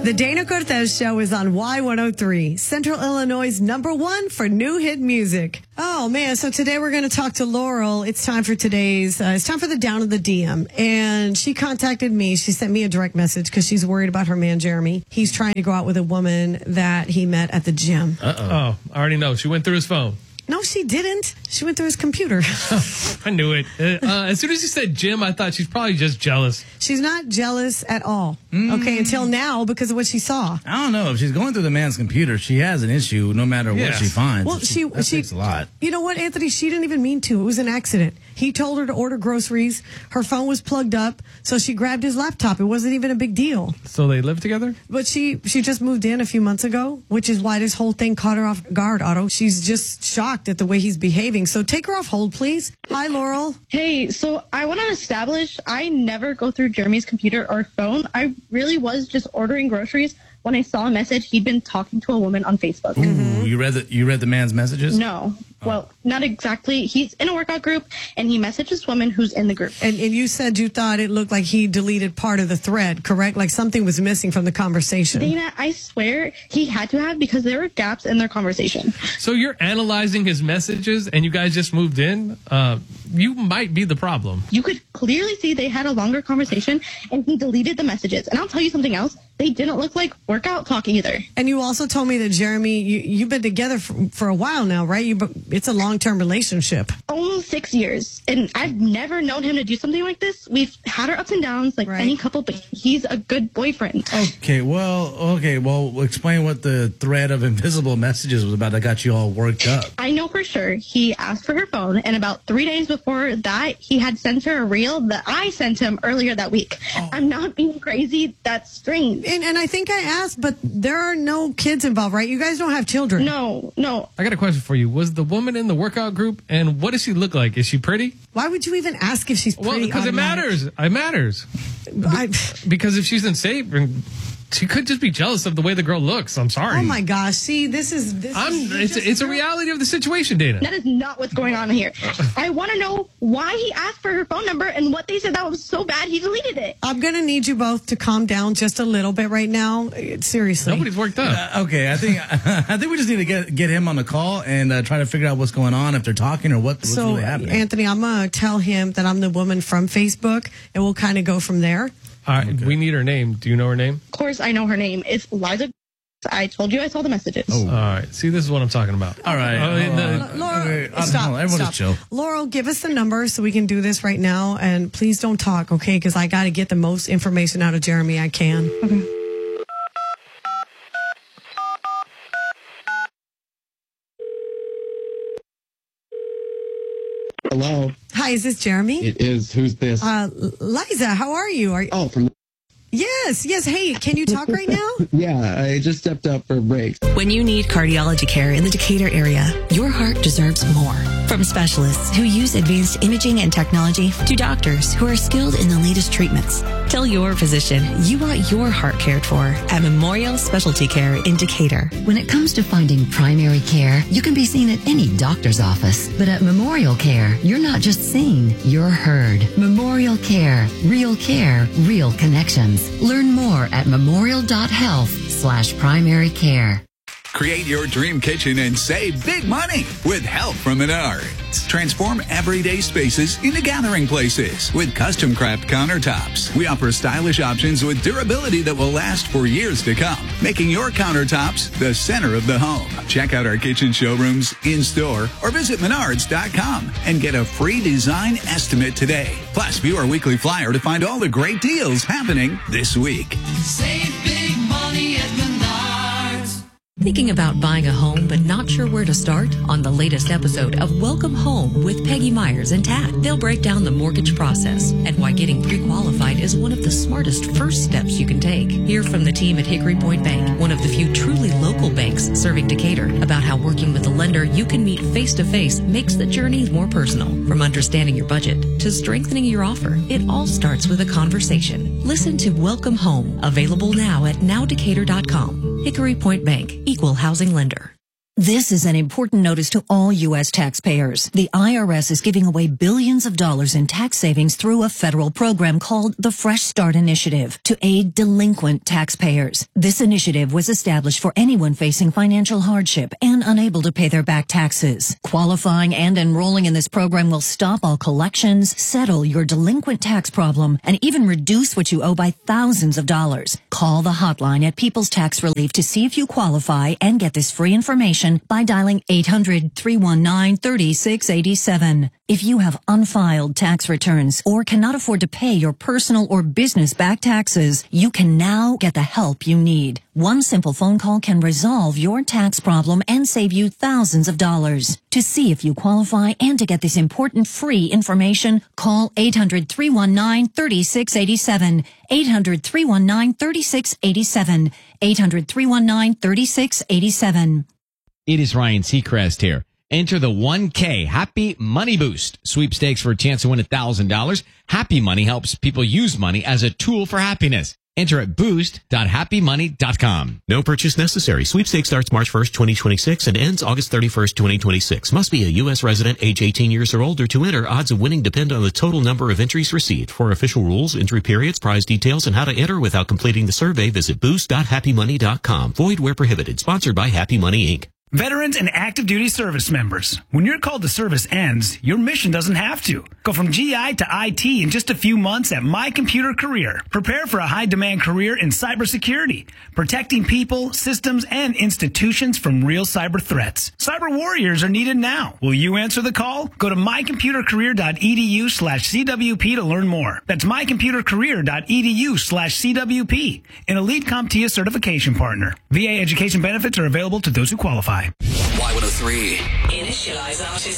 The Dana Cortez Show is on Y103, Central Illinois' #1 for new hit music. Oh, man. So today we're going to talk to Laurel. It's time for it's time for the Down of the DM. And she contacted me. She sent me a direct message because she's worried about her man, Jeremy. He's trying to go out with a woman that he met at the gym. Oh, I already know. She went through his phone. No, she didn't. She went through his computer. I knew it. As soon as you said Jim, I thought she's probably just jealous. She's not jealous at all. Okay, until now because of what she saw. I don't know. If she's going through the man's computer, she has an issue no matter what she finds. Well, that takes a lot. You know what, Anthony? She didn't even mean to. It was an accident. He told her to order groceries. Her phone was plugged up, so she grabbed his laptop. It wasn't even a big deal. So they live together? But she just moved in a few months ago, which is why this whole thing caught her off guard, Otto. She's just shocked at the way he's behaving. So take her off hold, please. Hi, Laurel. Hey, so I want to establish I never go through Jeremy's computer or phone. I really was just ordering groceries when I saw a message he'd been talking to a woman on Facebook. Ooh, you read the man's messages? No. Well, not exactly. He's in a workout group, and he messaged this woman who's in the group. And you said you thought it looked like he deleted part of the thread, correct? Like something was missing from the conversation. Dana, I swear he had to have because there were gaps in their conversation. So you're analyzing his messages, and you guys just moved in? You might be the problem. You could clearly see they had a longer conversation, and he deleted the messages. And I'll tell you something else. They didn't look like workout talk either. And you also told me that, Jeremy, you've been together for a while now, right? It's a long-term relationship. Almost 6 years. And I've never known him to do something like this. We've had our ups and downs like any couple, but he's a good boyfriend. Okay, well, explain what the thread of invisible messages was about that got you all worked up. I know for sure he asked for her phone, and about 3 days before that, he had sent her a reel that I sent him earlier that week. I'm not being crazy. That's strange. And I think I asked, but there are no kids involved, right? You guys don't have children. No. I got a question for you. Was the woman in the workout group, and what does she look like? Is she pretty? Why would you even ask if she's pretty? Well, because it matters. It matters. Because if she's in shape, she could just be jealous of the way the girl looks. I'm sorry. Oh my gosh! See, it's a reality of the situation, Dana. That is not what's going on here. I want to know why he asked for her phone number and what they said that was so bad he deleted it. I'm gonna need you both to calm down just a little bit right now. Seriously, nobody's worked up. Okay, I think we just need to get him on the call and try to figure out what's going on, if they're talking or what's really happening. Anthony, I'm gonna tell him that I'm the woman from Facebook, and we'll kind of go from there. All right, we need her name. Do you know her name? Of course, I know her name. It's Liza. I told you I saw the messages. Oh. All right. See, this is what I'm talking about. All right. Laurel, stop. Everyone just chill. Laurel, give us the number so we can do this right now. And please don't talk, okay? Because I got to get the most information out of Jeremy I can. Okay. Hello. Hi, is this Jeremy? It is. Who's this? Liza, how are you? From. Yes. Hey, can you talk right now? Yeah, I just stepped out for a break. When you need cardiology care in the Decatur area, your heart deserves more. From specialists who use advanced imaging and technology to doctors who are skilled in the latest treatments. Tell your physician you want your heart cared for at Memorial Specialty Care in Decatur. When it comes to finding primary care, you can be seen at any doctor's office. But at Memorial Care, you're not just seen, you're heard. Memorial Care. Real care, real connections. Learn more at memorial.health/primary care. Create your dream kitchen and save big money with help from Menards. Transform everyday spaces into gathering places with custom craft countertops. We offer stylish options with durability that will last for years to come, making your countertops the center of the home. Check out our kitchen showrooms in-store or visit Menards.com and get a free design estimate today. Plus, view our weekly flyer to find all the great deals happening this week. Save big money at Menards. Thinking about buying a home but not sure where to start? On the latest episode of Welcome Home with Peggy Myers and Tat, they'll break down the mortgage process and why getting pre-qualified is one of the smartest first steps you can take. Hear from the team at Hickory Point Bank, one of the few truly local banks serving Decatur, about how working with a lender you can meet face-to-face makes the journey more personal. From understanding your budget to strengthening your offer, it all starts with a conversation. Listen to Welcome Home, available now at nowdecatur.com. Hickory Point Bank, equal housing lender. This is an important notice to all U.S. taxpayers. The IRS is giving away billions of dollars in tax savings through a federal program called the Fresh Start Initiative to aid delinquent taxpayers. This initiative was established for anyone facing financial hardship and unable to pay their back taxes. Qualifying and enrolling in this program will stop all collections, settle your delinquent tax problem, and even reduce what you owe by thousands of dollars. Call the hotline at People's Tax Relief to see if you qualify and get this free information by dialing 800-319-3687. If you have unfiled tax returns or cannot afford to pay your personal or business back taxes, you can now get the help you need. One simple phone call can resolve your tax problem and save you thousands of dollars. To see if you qualify and to get this important free information, call 800-319-3687. 800-319-3687. 800-319-3687. It is Ryan Seacrest here. Enter the 1K Happy Money Boost sweepstakes for a chance to win $1,000. Happy Money helps people use money as a tool for happiness. Enter at boost.happymoney.com. No purchase necessary. Sweepstakes starts March 1st, 2026 and ends August 31st, 2026. Must be a U.S. resident age 18 years or older to enter. Odds of winning depend on the total number of entries received. For official rules, entry periods, prize details, and how to enter without completing the survey, visit boost.happymoney.com. Void where prohibited. Sponsored by Happy Money, Inc. Veterans and active duty service members, when your call to service ends, your mission doesn't have to. Go from GI to IT in just a few months at My Computer Career. Prepare for a high-demand career in cybersecurity, protecting people, systems, and institutions from real cyber threats. Cyber warriors are needed now. Will you answer the call? Go to mycomputercareer.edu/CWP to learn more. That's mycomputercareer.edu/CWP, an Elite CompTIA certification partner. VA education benefits are available to those who qualify. Y103. Initialize artist.